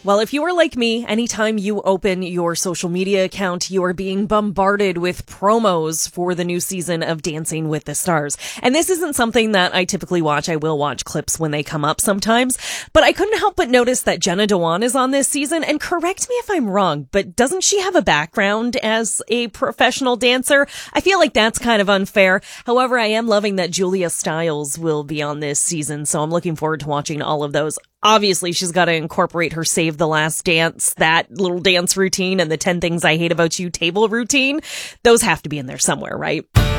Well, if you are like me, anytime you open your social media account, you are being bombarded with promos for the new season of Dancing with the Stars. And this isn't something that I typically watch. I will watch clips when they come up sometimes. But I couldn't help but notice that Jenna Dewan is on this season. And correct me if I'm wrong, but doesn't she have a background as a professional dancer? I feel like that's kind of unfair. However, I am loving that Julia Stiles will be on this season. So I'm looking forward to watching all of those. Obviously, she's got to incorporate her Save the Last Dance, that little dance routine, and the 10 Things I Hate About You table routine. Those have to be in there somewhere, right?